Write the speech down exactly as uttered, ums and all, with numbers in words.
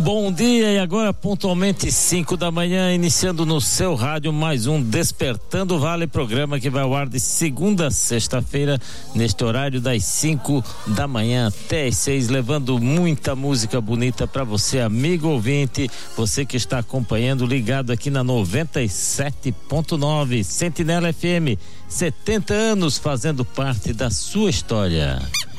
Bom dia, e agora pontualmente cinco da manhã, iniciando no seu rádio mais um Despertando Vale, programa que vai ao ar de segunda a sexta-feira, neste horário das cinco da manhã até as seis, levando muita música bonita para você, amigo ouvinte, você que está acompanhando, ligado aqui na noventa e sete ponto nove, Sentinela F M, setenta anos fazendo parte da sua história.